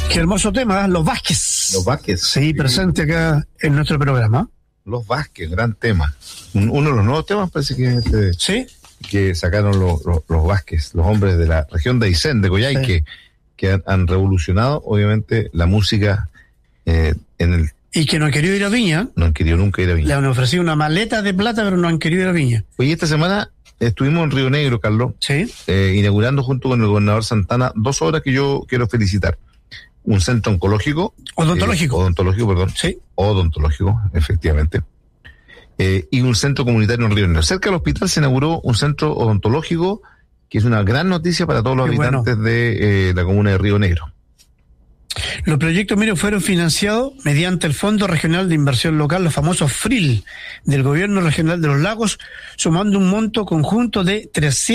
Qué hermoso tema, los Vázquez. Los Vázquez. Sí, presente acá en nuestro programa. Los Vázquez, gran tema. Uno de los nuevos temas parece que es este, ¿sí? Que sacaron los Vázquez, los hombres de la región de Aysén, de Coyhai, sí, que han revolucionado, obviamente, la música en el... Y que no han querido ir a Viña. No han querido nunca ir a Viña. Le han ofrecido una maleta de plata, pero no han querido ir a Viña. Oye, esta semana estuvimos en Río Negro, Carlos, sí, inaugurando junto con el gobernador Santana 2 obras que yo quiero felicitar. Un centro oncológico. Odontológico, sí. Odontológico, efectivamente. Y un centro comunitario en Río Negro. Cerca del hospital se inauguró un centro odontológico, que es una gran noticia para todos los habitantes de la comuna de Río Negro. Los proyectos, fueron financiados mediante el Fondo Regional de Inversión Local, los famosos FRIL, del Gobierno Regional de los Lagos, sumando un monto conjunto de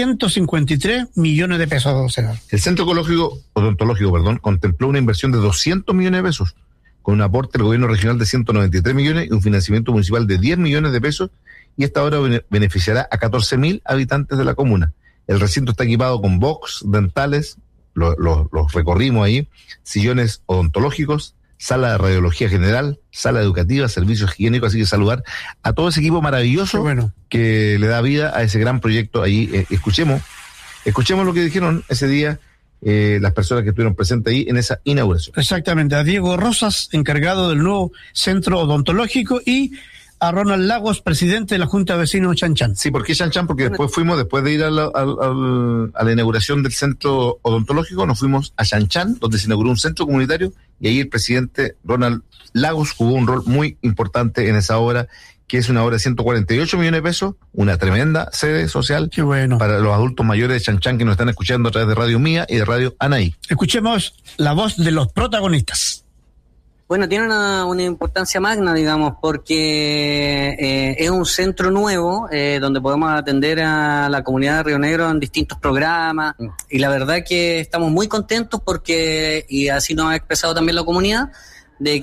353 millones de pesos. Senador. El Centro Odontológico, contempló una inversión de 200 millones de pesos, con un aporte del Gobierno Regional de 193 millones y un financiamiento municipal de 10 millones de pesos, y esta obra beneficiará a 14.000 habitantes de la comuna. El recinto está equipado con box dentales, los recorrimos ahí, sillones odontológicos, sala de radiología general, sala educativa, servicios higiénicos, así que saludar a todo ese equipo maravilloso que le da vida a ese gran proyecto ahí. Escuchemos lo que dijeron ese día las personas que estuvieron presentes ahí en esa inauguración. Exactamente, a Diego Rosas, encargado del nuevo centro odontológico, y a Ronald Lagos, presidente de la Junta de Vecinos Chanchan. Sí, ¿por qué Chanchan? Porque después de ir a la inauguración del centro odontológico, nos fuimos a Chanchan, donde se inauguró un centro comunitario, y ahí el presidente Ronald Lagos jugó un rol muy importante en esa obra, que es una obra de 148 millones de pesos, una tremenda sede social para los adultos mayores de Chanchan que nos están escuchando a través de Radio Mía y de Radio Anaí. Escuchemos la voz de los protagonistas. Bueno, tiene una importancia magna, digamos, porque es un centro nuevo donde podemos atender a la comunidad de Río Negro en distintos programas, y la verdad que estamos muy contentos porque, y así nos ha expresado también la comunidad, de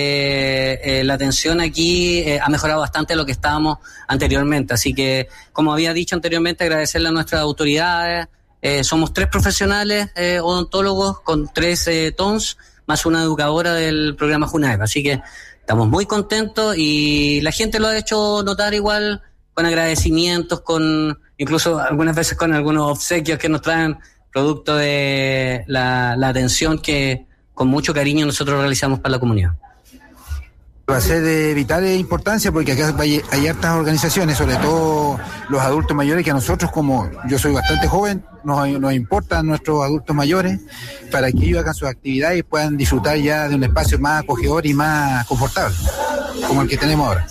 que la atención aquí ha mejorado bastante lo que estábamos anteriormente. Así que, como había dicho anteriormente, agradecerle a nuestras autoridades. Somos 3 profesionales odontólogos con 3 TONS, más una educadora del programa JUNAEP. Así que estamos muy contentos, y la gente lo ha hecho notar igual, con agradecimientos, con incluso algunas veces con algunos obsequios que nos traen, producto de la atención que con mucho cariño nosotros realizamos para la comunidad. Va a ser de vital importancia porque acá hay hartas organizaciones, sobre todo los adultos mayores, que a nosotros, como yo soy bastante joven, nos importan nuestros adultos mayores, para que ellos hagan sus actividades y puedan disfrutar ya de un espacio más acogedor y más confortable, como el que tenemos ahora.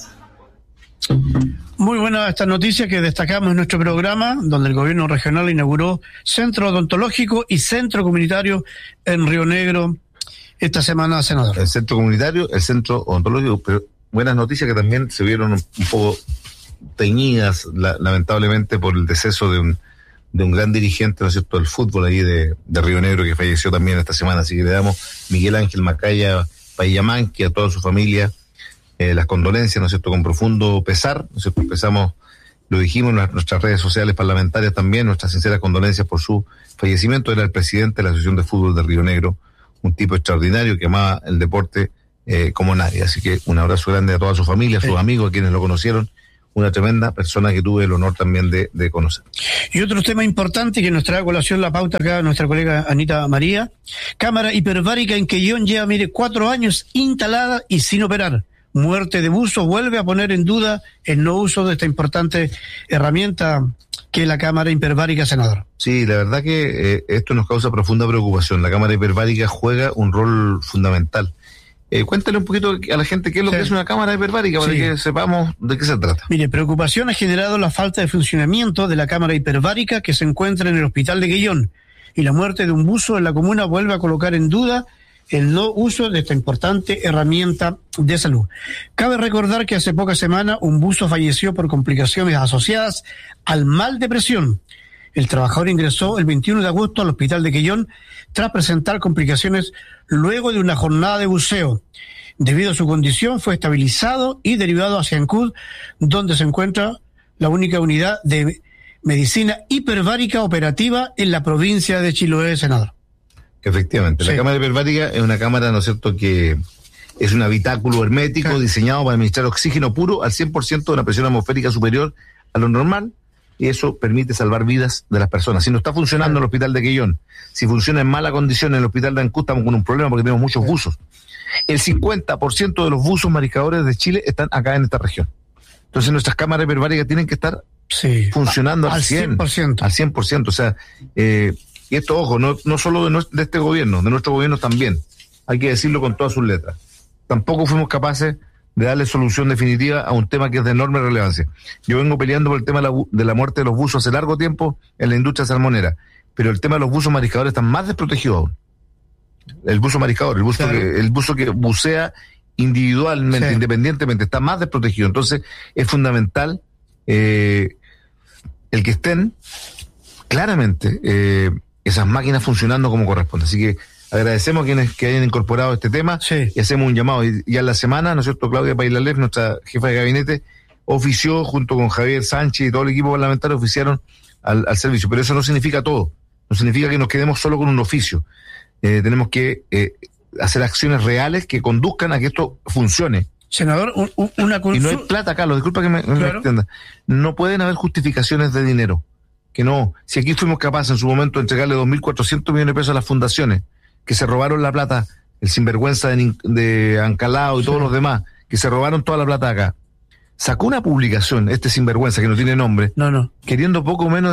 Muy buena esta noticia que destacamos en nuestro programa, donde el gobierno regional inauguró centro odontológico y centro comunitario en Río Negro esta semana, senador. El centro comunitario, el centro odontológico, pero buenas noticias que también se vieron un poco teñidas, lamentablemente, por el deceso de un gran dirigente, ¿no es cierto?, del fútbol ahí de Río Negro, que falleció también esta semana. Así que le damos Miguel Ángel Macaya Payamanqui, a toda su familia, las condolencias, ¿no es cierto?, con profundo pesar, ¿no es cierto?, lo dijimos en nuestras redes sociales parlamentarias también, nuestras sinceras condolencias por su fallecimiento. Era el presidente de la Asociación de Fútbol de Río Negro, un tipo extraordinario que amaba el deporte como nadie. Así que un abrazo grande a toda su familia, a sus amigos, a quienes lo conocieron. Una tremenda persona que tuve el honor también de conocer. Y otro tema importante que nos trae a colación la pauta acá nuestra colega Anita María: cámara hiperbárica en Quellón lleva, 4 años instalada y sin operar. Muerte de buzo vuelve a poner en duda el no uso de esta importante herramienta que es la cámara hiperbárica, senador. Sí, la verdad que esto nos causa profunda preocupación. La cámara hiperbárica juega un rol fundamental. Cuéntale un poquito a la gente qué es lo que es una cámara hiperbárica, para que sepamos de qué se trata. Mire, preocupación ha generado la falta de funcionamiento de la cámara hiperbárica que se encuentra en el hospital de Quellón, y la muerte de un buzo en la comuna vuelve a colocar en duda el no uso de esta importante herramienta de salud. Cabe recordar que hace pocas semanas un buzo falleció por complicaciones asociadas al mal de presión. El trabajador ingresó el 21 de agosto al hospital de Quellón tras presentar complicaciones luego de una jornada de buceo. Debido a su condición fue estabilizado y derivado hacia Ancud, donde se encuentra la única unidad de medicina hiperbárica operativa en la provincia de Chiloé, senador. Efectivamente, Sí. la cámara hiperbárica es una cámara, ¿no es cierto?, que es un habitáculo hermético Claro. diseñado para administrar oxígeno puro al 100% de una presión atmosférica superior a lo normal, y eso permite salvar vidas de las personas. Si no está funcionando en el hospital de Quellón, si funciona en mala condición en el hospital de Ancud, estamos con un problema porque tenemos muchos buzos. El 50% de los buzos mariscadores de Chile están acá en esta región. Entonces nuestras cámaras hiperbáricas tienen que estar Sí. funcionando Al 100%. Al 100%. O sea, y esto, ojo, no solo de este gobierno, de nuestro gobierno también. Hay que decirlo con todas sus letras. Tampoco fuimos capaces de darle solución definitiva a un tema que es de enorme relevancia. Yo vengo peleando por el tema de la muerte de los buzos hace largo tiempo en la industria salmonera, pero el tema de los buzos mariscadores está más desprotegido aún. El buzo mariscador, Claro. el buzo que bucea individualmente, Sí. independientemente, está más desprotegido. Entonces, es fundamental el que estén claramente esas máquinas funcionando como corresponde. Así que agradecemos a quienes que hayan incorporado este tema Sí. y hacemos un llamado. Y ya en la semana, ¿no es cierto?, Claudia Pailalef, nuestra jefa de gabinete, ofició junto con Javier Sánchez y todo el equipo parlamentario, oficiaron al servicio. Pero eso no significa todo. No significa que nos quedemos solo con un oficio. Tenemos que hacer acciones reales que conduzcan a que esto funcione. Senador, una Y no hay consulta. plata, Carlos, disculpa que me Claro. extienda. No pueden haber justificaciones de dinero. Que no. Si aquí fuimos capaces en su momento de entregarle 2.400 millones de pesos a las fundaciones que se robaron la plata, el sinvergüenza de Ancalao y todos los demás, que se robaron toda la plata acá, sacó una publicación, este sinvergüenza que no tiene nombre, No. queriendo poco menos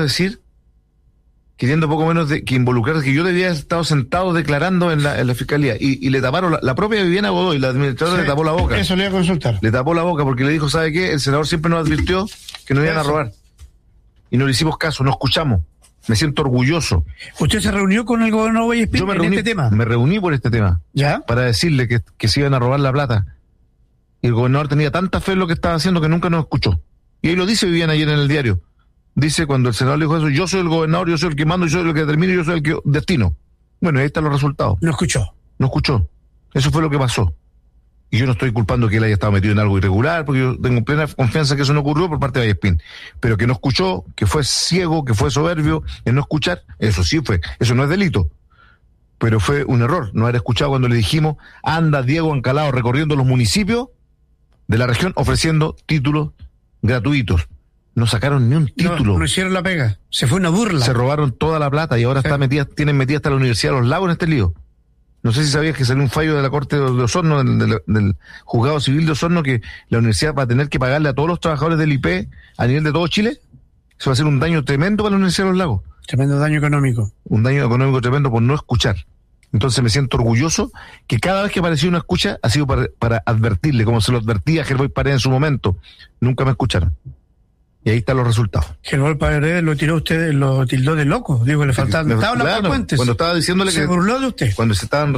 de que involucrar, que yo debía haber estado sentado declarando en la fiscalía, y le taparon la propia Viviana Godoy, la administradora, Sí, le tapó la boca. Eso le iba a consultar. Le tapó la boca porque le dijo, ¿sabe qué? El senador siempre nos advirtió que nos iban a Eso. robar. Y no le hicimos caso, no escuchamos. Me siento orgulloso. ¿Usted se reunió con el gobernador Vallespín Yo en este tema? me reuní por este tema, ¿Ya? para decirle que se iban a robar la plata. Y el gobernador tenía tanta fe en lo que estaba haciendo que nunca nos escuchó. Y ahí lo dice Viviana ayer en el diario. Dice, cuando el senador le dijo eso, yo soy el gobernador, yo soy el que mando, yo soy el que determino, yo soy el que destino. Bueno, ahí están los resultados. No escuchó. No escuchó. Eso fue lo que pasó. Y yo no estoy culpando que él haya estado metido en algo irregular, porque yo tengo plena confianza que eso no ocurrió por parte de Vallespín. Pero que no escuchó, que fue ciego, que fue soberbio en no escuchar, eso sí fue. Eso no es delito. Pero fue un error no haber escuchado cuando le dijimos, anda Diego Ancalao recorriendo los municipios de la región ofreciendo títulos gratuitos. No sacaron ni un título. No hicieron la pega. Se fue una burla. Se robaron toda la plata y ahora Sí. tienen metida hasta la Universidad de los Lagos en este lío. No sé si sabías que salió un fallo de la Corte de Osorno, del Juzgado Civil de Osorno, que la universidad va a tener que pagarle a todos los trabajadores del IP a nivel de todo Chile. Eso va a ser un daño tremendo para la Universidad de los Lagos. Tremendo daño económico. Un daño económico tremendo por no escuchar. Entonces me siento orgulloso que cada vez que apareció una escucha ha sido para advertirle, como se lo advertía a Gerboy Paredes en su momento. Nunca me escucharon. Y ahí están los resultados. Gerboy Paredes lo tiró usted, lo tildó de loco. Digo, le faltaban tablas para puentes. Cuando estaba diciéndole Se que burló de usted. cuando se estaban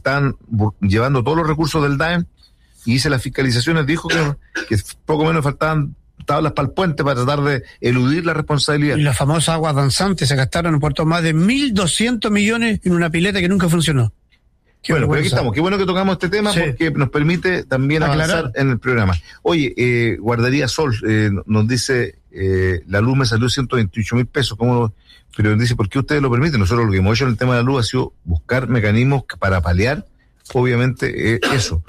llevando todos los recursos del DAEM y hice las fiscalizaciones, dijo que poco menos faltaban tablas para el puente para tratar de eludir la responsabilidad. Y las famosas aguas danzantes se gastaron en Puerto más de 1.200 millones en una pileta que nunca funcionó. Qué Bueno, pero aquí vergüenza. estamos. Qué bueno que tocamos este tema, Sí. porque nos permite también Aclarar. avanzar en el programa. Oye, Guardería Sol nos dice, la luz me salió 128.000 pesos. Pero dice, ¿por qué ustedes lo permiten? Nosotros lo que hemos hecho en el tema de la luz ha sido buscar mecanismos para paliar, obviamente, eso.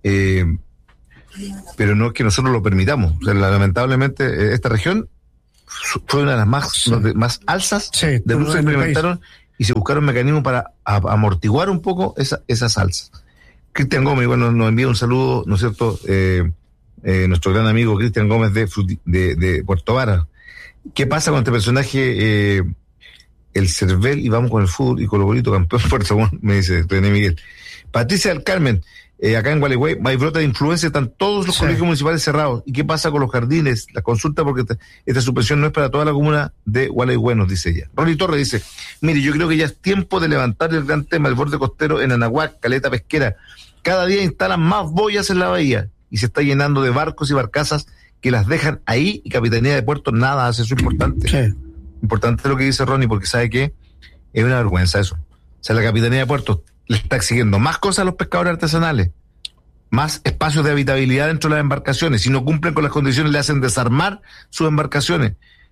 Pero no es que nosotros lo permitamos. O sea, lamentablemente, esta región fue una de las más alzas Sí, de luz que en el experimentaron, y se buscaron mecanismos para amortiguar un poco esas alzas. Cristian Gómez, bueno, nos envía un saludo, ¿no es cierto? Nuestro gran amigo Cristian Gómez de Puerto Vara. ¿Qué pasa con este personaje, el Cervel, y vamos con el fútbol y Colo Colito campeón Puerto Montt? Me dice René Miguel. Patricia del Carmen, acá en Gualeguay, hay brota de influencia, están todos los colegios municipales cerrados. ¿Y qué pasa con los jardines? La consulta, porque esta suspensión no es para toda la comuna de Gualeguay, nos dice ella. Ronnie Torres dice, mire, yo creo que ya es tiempo de levantar el gran tema del borde costero en Anahuac, Caleta Pesquera. Cada día instalan más boyas en la bahía y se está llenando de barcos y barcazas que las dejan ahí, y Capitanía de Puertos nada hace. Eso importante. Sí. Importante lo que dice Ronnie, porque sabe que es una vergüenza eso. O sea, la Capitanía de Puertos le está exigiendo más cosas a los pescadores artesanales, más espacios de habitabilidad dentro de las embarcaciones. Si no cumplen con las condiciones, le hacen desarmar sus embarcaciones.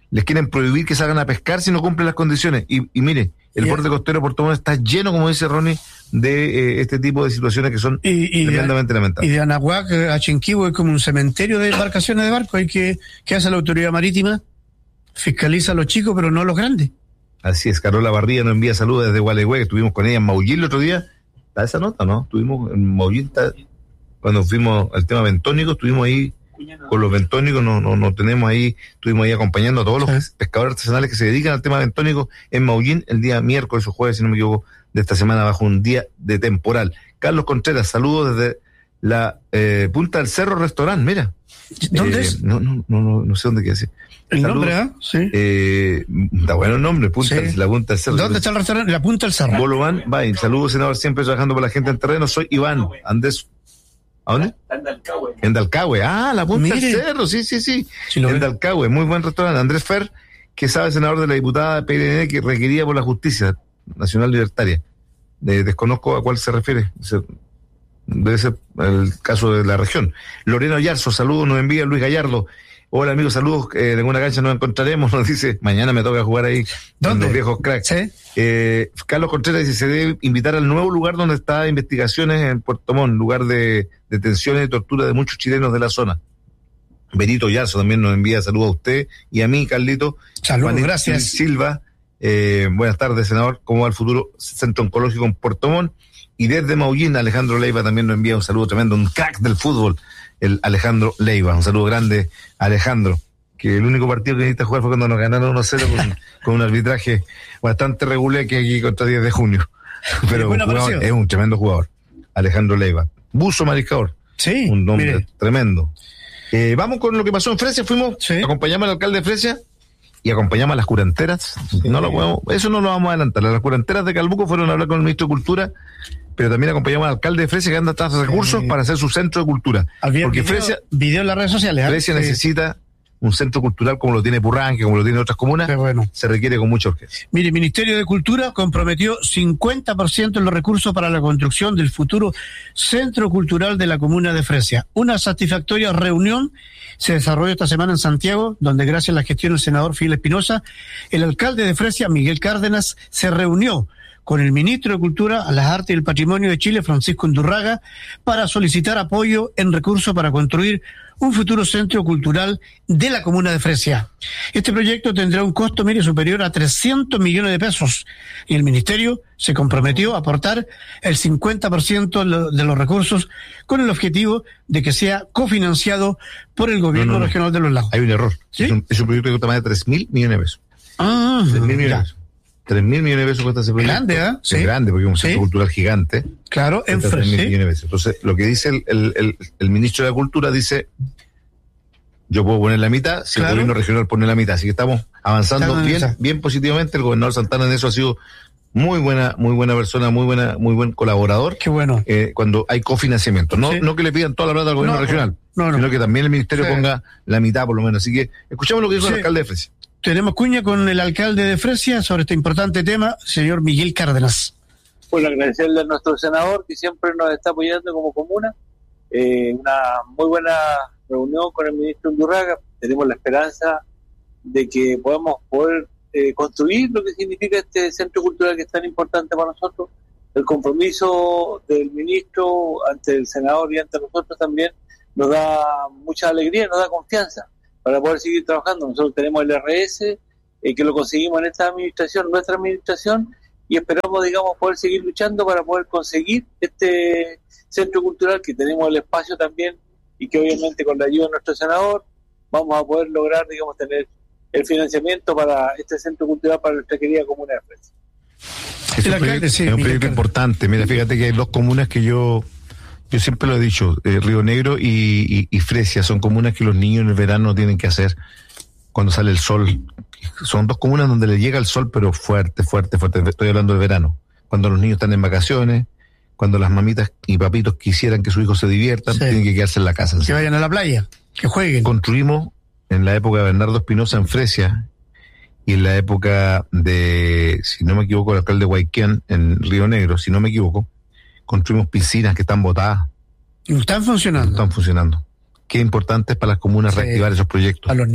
les quieren prohibir que salgan a pescar si no cumplen las condiciones. Y mire, el borde costero de Puerto Montt está lleno, como dice Ronnie, de este tipo de situaciones que son tremendamente lamentables. Y de Anahuac a Chinquihue es como un cementerio de embarcaciones de barco. ¿Qué hace la autoridad marítima? Fiscaliza a los chicos, pero no a los grandes. Así es, Carola Barría nos envía saludos desde Gualeguay, que estuvimos con ella en Maullín el otro día. ¿Está esa nota, no? Estuvimos en Maullín, cuando fuimos al tema bentónico, estuvimos ahí con los bentónicos, no tenemos ahí, estuvimos ahí acompañando a todos los pescadores artesanales que se dedican al tema bentónico en Maullín el día miércoles o jueves, si no me equivoco, de esta semana, bajo un día de temporal. Carlos Contreras, saludos desde la Punta del Cerro Restaurant, mira. ¿Dónde es? No sé dónde queda ese. El nombre, ¿ah? Sí. Está bueno el nombre, la Punta del Cerro. ¿Dónde está el restaurante? La Punta del Cerro. Bolobán, Bain. Saludos, senador, siempre trabajando por la gente en terreno. Soy Iván Andrés. ¿A dónde? En Dalcahue. Ah, la Punta del Cerro, sí. En Dalcahue, muy buen restaurante. Andrés Fer, que sabe, senador de la diputada PLN, que requería por la justicia nacional libertaria. Desconozco a cuál se refiere. Debe ser el caso de la región. Lorena Yarzo, saludos, nos envía Luis Gallardo. Hola amigos, saludos, en alguna cancha nos encontraremos, nos dice, mañana me toca jugar ahí. ¿Dónde? Con los viejos cracks. ¿Sí? Carlos Contreras dice, se debe invitar al nuevo lugar donde está investigaciones en Puerto Montt, lugar de detenciones y tortura de muchos chilenos de la zona. Benito Yarzo también nos envía saludos a usted y a mí, Carlito. Saludos, gracias. Silva, buenas tardes, senador, ¿cómo va el futuro Centro Oncológico en Puerto Montt? Y desde Maullín, Alejandro Leiva también nos envía un saludo tremendo, un crack del fútbol, el Alejandro Leiva. Un saludo grande, Alejandro, que el único partido que necesita jugar fue cuando nos ganaron 1-0 con un arbitraje bastante regular que aquí contra 10 de junio. Pero jugador, es un tremendo jugador, Alejandro Leiva. Buzo mariscador, sí, un nombre tremendo. Vamos con lo que pasó en Fresia. Acompañamos al alcalde de Fresia y acompañamos a las curanteras. Eso no lo vamos a adelantar. Las curanteras de Calbuco fueron a hablar con el ministro de Cultura, pero también acompañamos al alcalde de Fresia, que anda tras recursos para hacer su centro de cultura. Porque Fresia, video en las redes sociales. Fresia necesita un centro cultural como lo tiene Purranque, como lo tiene otras comunas. Se requiere con mucha urgencia. Mire, el Ministerio de Cultura comprometió 50% en los recursos para la construcción del futuro Centro Cultural de la comuna de Fresia. Una satisfactoria reunión se desarrolló esta semana en Santiago, donde gracias a la gestión del senador Fidel Espinosa, el alcalde de Fresia, Miguel Cárdenas, se reunió con el ministro de Cultura, a las Artes y el Patrimonio de Chile, Francisco Undurraga, para solicitar apoyo en recursos para construir un futuro centro cultural de la comuna de Fresia. Este proyecto tendrá un costo medio superior a 300 millones de pesos y el ministerio se comprometió a aportar el 50% de los recursos con el objetivo de que sea cofinanciado por el gobierno regional de los Lagos. Hay un error. ¿Sí? Es un proyecto que cuesta más de 3.000 millones de pesos. 3.000 millones de pesos. 3.000 millones de pesos cuesta ese proyecto. Grande, ¿eh? Es grande, porque es un centro cultural gigante. Claro, en Fresia. 3.000 millones de pesos. Entonces, lo que dice el ministro de la Cultura dice, yo puedo poner la mitad, si el gobierno regional pone la mitad. Así que estamos avanzando bien positivamente. El gobernador Santana en eso ha sido muy buena persona, muy buen colaborador. Qué bueno. Cuando hay cofinanciamiento. No que le pidan toda la plata al gobierno regional, sino que también el ministerio ponga la mitad por lo menos. Así que escuchamos lo que dijo el alcalde de Fresia. Tenemos cuña con el alcalde de Fresia sobre este importante tema, señor Miguel Cárdenas. Bueno, agradecerle a nuestro senador que siempre nos está apoyando como comuna. Una muy buena reunión con el ministro Undurraga. Tenemos la esperanza de que podamos poder construir lo que significa este centro cultural que es tan importante para nosotros. El compromiso del ministro ante el senador y ante nosotros también nos da mucha alegría, nos da confianza para poder seguir trabajando. Nosotros tenemos el RS, que lo conseguimos en esta administración, nuestra administración, y esperamos, poder seguir luchando para poder conseguir este centro cultural, que tenemos el espacio también, y que obviamente con la ayuda de nuestro senador vamos a poder lograr, tener el financiamiento para este centro cultural para nuestra querida comuna de Fresia. Es un proyecto importante. Mira, fíjate que hay dos comunas que yo siempre lo he dicho, Río Negro y Fresia son comunas que los niños en el verano tienen que hacer cuando sale el sol. Son dos comunas donde le llega el sol, pero fuerte. Estoy hablando del verano. Cuando los niños están en vacaciones, cuando las mamitas y papitos quisieran que sus hijos se diviertan, tienen que quedarse en la casa. Que vayan a la playa, que jueguen. Construimos en la época de Bernardo Espinosa en Fresia y en la época de, si no me equivoco, el alcalde Huayquián en Río Negro, si no me equivoco, construimos piscinas que están botadas. ¿No están funcionando? No están funcionando. Qué importante es para las comunas reactivar esos proyectos. A los niños.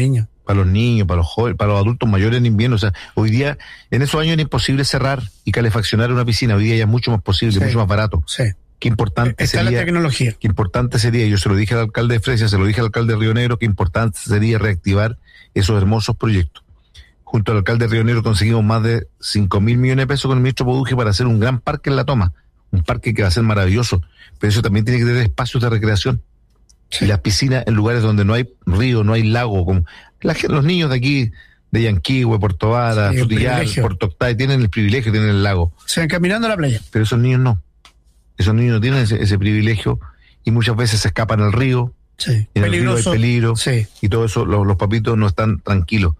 para los niños, para los jóvenes, para los adultos mayores en invierno. O sea, hoy día, en esos años era imposible cerrar y calefaccionar una piscina. Hoy día ya es mucho más posible, mucho más barato. Sí. Qué importante está sería, la tecnología. Qué importante sería, yo se lo dije al alcalde de Fresia, se lo dije al alcalde de Río Negro, qué importante sería reactivar esos hermosos proyectos. Junto al alcalde de Río Negro conseguimos más de 5.000 millones de pesos con el ministro Poduje para hacer un gran parque en La Toma, un parque que va a ser maravilloso, pero eso también tiene que tener espacios de recreación. Sí. Y las piscinas en lugares donde no hay río, no hay lago, como los niños de aquí, de Yanquihue, Puerto Vara, Frutillar, Puerto Octay, tienen el privilegio, tienen el lago. Se van caminando a la playa. Pero esos niños no. Esos niños no tienen ese privilegio y muchas veces se escapan al río. Sí. En el río hay peligro. Sí. Y todo eso, los papitos no están tranquilos.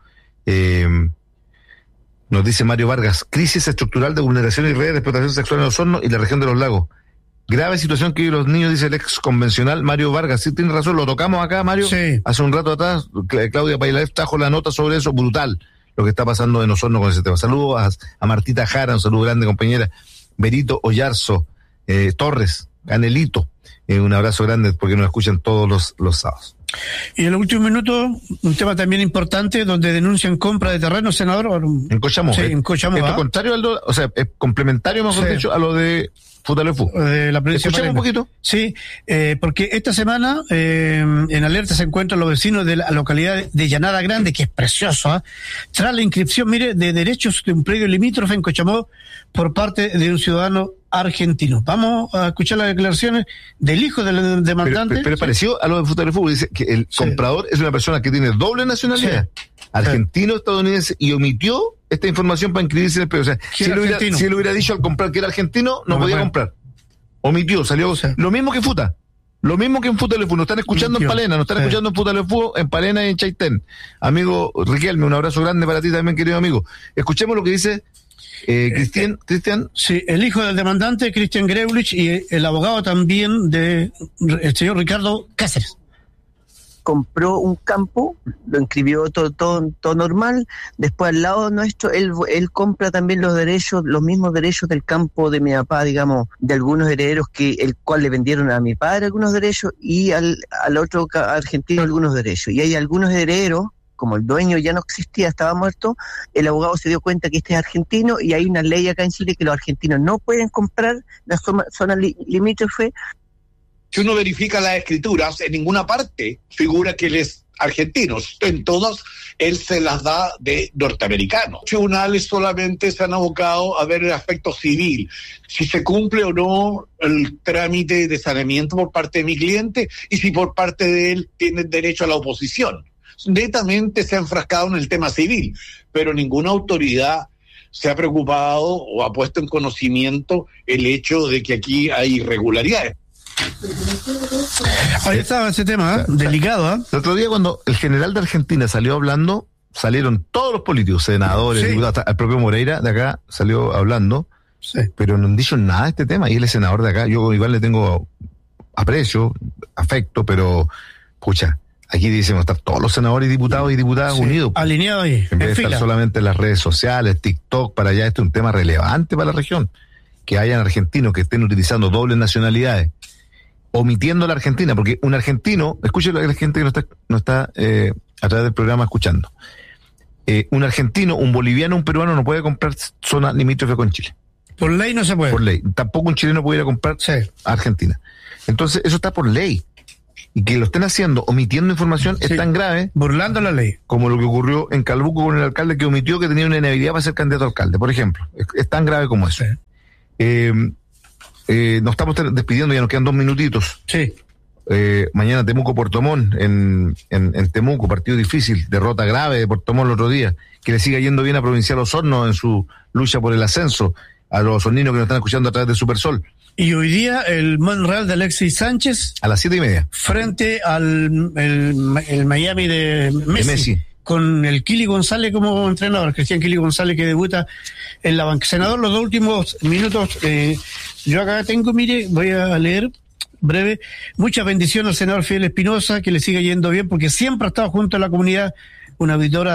Nos dice Mario Vargas, crisis estructural de vulneración y redes de explotación sexual en Osorno y la región de los lagos. Grave situación que viven los niños, dice el ex convencional Mario Vargas. Sí, tiene razón, lo tocamos acá, Mario. Sí. Hace un rato atrás, Claudia Pailaef trajo la nota sobre eso, brutal, lo que está pasando en Osorno con ese tema. Saludos a Martita Jara, un saludo grande, compañera. Berito Oyarzo, Torres, Canelito, un abrazo grande porque nos escuchan todos los sábados. Y en el último minuto, un tema también importante donde denuncian compra de terreno, senador. En Cochamó. Sí, en Cochamó. Esto contrario o sea, es complementario, mejor dicho, a lo de Futaleufú. La provincia Escuchemos un poquito. Sí, porque esta semana en alerta se encuentran los vecinos de la localidad de Llanada Grande, que es preciosa, tras la inscripción, mire, de derechos de un predio limítrofe en Cochamó por parte de un ciudadano argentino. Vamos a escuchar las declaraciones del hijo del demandante. Pero pareció a lo de Futaleufú, dice que el comprador es una persona que tiene doble nacionalidad, argentino, estadounidense, y omitió esta información para inscribirse en el predio. O sea, si él hubiera dicho al comprar que era argentino, no podía comprar. Omitió, salió lo mismo que Futa. Lo mismo que en Futaleufú. Nos están escuchando en Palena, nos están escuchando en Futaleufú, en Palena y en Chaitén. Amigo Riquelme, un abrazo grande para ti también, querido amigo. Escuchemos lo que dice Cristian. Sí, el hijo del demandante, Cristian Greulich, y el abogado también del señor Ricardo Cáceres. Compró un campo, lo inscribió todo normal, después al lado nuestro, él compra también los mismos derechos del campo de mi papá, digamos, de algunos herederos el cual le vendieron a mi padre algunos derechos y al otro argentino algunos derechos. Y hay algunos herederos, como el dueño ya no existía, estaba muerto, el abogado se dio cuenta que este es argentino y hay una ley acá en Chile que los argentinos no pueden comprar la zona limítrofe. Si uno verifica las escrituras, en ninguna parte figura que él es argentino. En todas, él se las da de norteamericano. Los tribunales solamente se han abocado a ver el aspecto civil. Si se cumple o no el trámite de saneamiento por parte de mi cliente y si por parte de él tiene derecho a la oposición. Netamente se ha enfrascado en el tema civil, pero ninguna autoridad se ha preocupado o ha puesto en conocimiento el hecho de que aquí hay irregularidades. Ahí estaba ese tema, delicado. El otro día cuando el general de Argentina salió hablando, salieron todos los políticos, senadores, diputados, hasta el propio Moreira de acá salió hablando, pero no han dicho nada de este tema, y él es senador de acá. Yo igual le tengo aprecio, afecto, pero pucha, aquí dicen estar todos los senadores y diputados unidos. Alineados ahí. En vez de estar solamente en las redes sociales, TikTok, para allá, este es un tema relevante para la región. Que hayan argentinos que estén utilizando dobles nacionalidades, omitiendo la Argentina, porque un argentino, escuchen la gente que no está a través del programa escuchando. Un argentino, un boliviano, un peruano no puede comprar zona limítrofe con Chile. Por ley no se puede. Por ley. Tampoco un chileno pudiera comprar a Argentina. Entonces, eso está por ley. Y que lo estén haciendo, omitiendo información, es tan grave. Burlando la ley. Como lo que ocurrió en Calbuco con el alcalde que omitió que tenía una inhabilidad para ser candidato a alcalde, por ejemplo. Es tan grave como eso. Nos estamos despidiendo, ya nos quedan 2 minutitos. Mañana Temuco-Puerto Montt en Temuco, partido difícil, derrota grave de Puerto Montt el otro día, que le siga yendo bien a Provincial Osorno en su lucha por el ascenso, a los osorninos que nos están escuchando a través de Supersol. Y hoy día el Monreal de Alexis Sánchez a las 7:30 frente al el Miami de Messi. Con el Kili González como entrenador, Cristian Kili González, que debuta en la banca. Senador, los 2 últimos minutos, yo acá tengo, mire, voy a leer breve. Muchas bendiciones al senador Fidel Espinosa, que le siga yendo bien, porque siempre ha estado junto a la comunidad, una auditora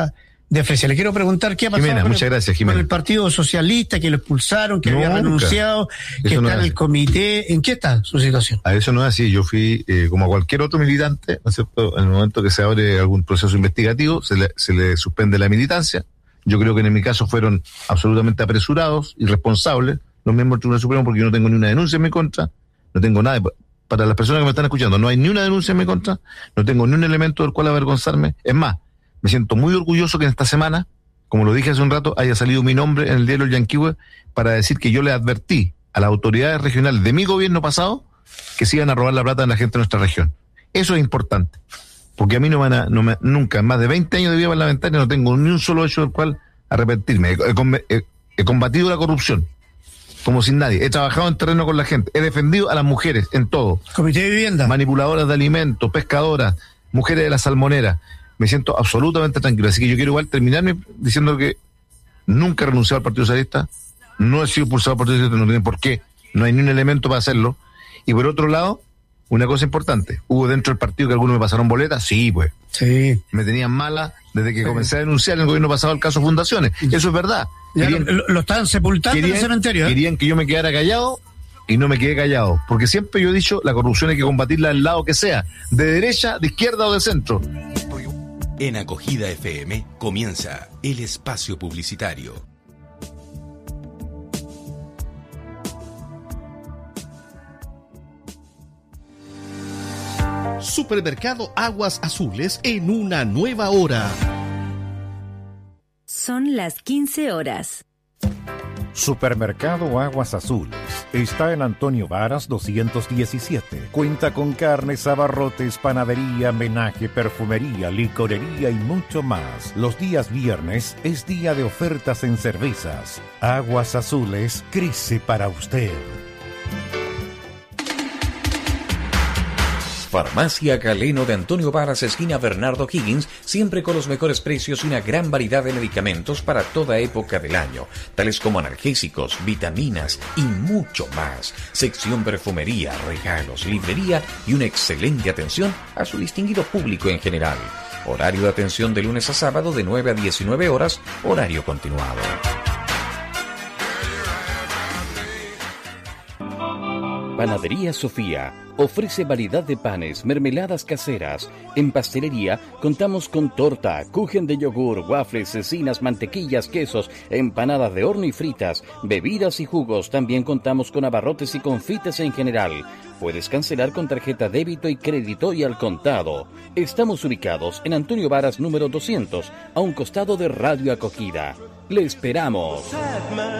de Fresia. Le quiero preguntar qué ha pasado muchas gracias, Jimena. Con el Partido Socialista, que lo expulsaron, que había renunciado, que está en el comité. ¿En qué está su situación? A eso no es así. Yo fui, como a cualquier otro militante, ¿no es cierto? En el momento que se abre algún proceso investigativo, se le suspende la militancia. Yo creo que en mi caso fueron absolutamente apresurados, irresponsables, los miembros del Tribunal Supremo, porque yo no tengo ni una denuncia en mi contra, no tengo nada. Para las personas que me están escuchando, no hay ni una denuncia en mi contra, no tengo ni un elemento del cual avergonzarme. Es más, me siento muy orgulloso que en esta semana, como lo dije hace un rato, haya salido mi nombre en el diario El Yanquihue para decir que yo le advertí a las autoridades regionales de mi gobierno pasado que se iban a robar la plata de la gente de nuestra región. Eso es importante, porque a mí nunca, en más de 20 años de vida parlamentaria, no tengo ni un solo hecho del cual arrepentirme. He combatido la corrupción, como sin nadie. He trabajado en terreno con la gente. He defendido a las mujeres en todo. Comité de Vivienda. Manipuladoras de alimentos, pescadoras, mujeres de la salmonera. Me siento absolutamente tranquilo. Así que yo quiero igual terminarme diciendo que nunca he renunciado al Partido Socialista, no he sido impulsado al Partido Socialista, no tiene por qué, no hay ni un elemento para hacerlo. Y por otro lado, una cosa importante, ¿hubo dentro del partido que algunos me pasaron boletas? Sí, pues. Sí. Me tenían mala desde que comencé a denunciar en el gobierno pasado el caso Fundaciones. Eso es verdad. Lo estaban sepultando en el cementerio. Querían que yo me quedara callado y no me quedé callado. Porque siempre yo he dicho, la corrupción hay que combatirla del lado que sea, de derecha, de izquierda o de centro. En Acogida FM comienza el espacio publicitario. Supermercado Aguas Azules en una nueva hora. Son las 15 horas. Supermercado Aguas Azules está en Antonio Varas 217. Cuenta con carnes, abarrotes, panadería, menaje, perfumería, licorería y mucho más. Los días viernes es día de ofertas en cervezas. Aguas Azules crece para usted. Farmacia Galeno de Antonio Varas, esquina Bernardo Higgins, siempre con los mejores precios y una gran variedad de medicamentos para toda época del año, tales como analgésicos, vitaminas y mucho más. Sección perfumería, regalos, librería y una excelente atención a su distinguido público en general. Horario de atención de lunes a sábado de 9 a 19 horas, horario continuado. Panadería Sofía ofrece variedad de panes, mermeladas caseras. En pastelería contamos con torta, kuchen de yogur, waffles, cecinas, mantequillas, quesos, empanadas de horno y fritas, bebidas y jugos. También contamos con abarrotes y confites en general. Puedes cancelar con tarjeta débito y crédito y al contado. Estamos ubicados en Antonio Varas número 200, a un costado de Radio Acogida. ¡Le esperamos!